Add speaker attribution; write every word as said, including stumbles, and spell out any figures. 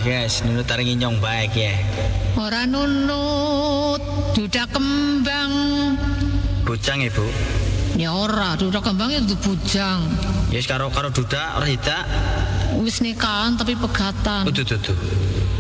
Speaker 1: yes, nunut taringi nyong baik ya.
Speaker 2: Ora nunut, duda kembang.
Speaker 1: Bujang ibu.
Speaker 2: Ya ora, duda kembang itu bujang.
Speaker 1: Yes karo karo duda ora tidak.
Speaker 2: Wis nikahan tapi pegatan.
Speaker 1: Tuh tuh tuh.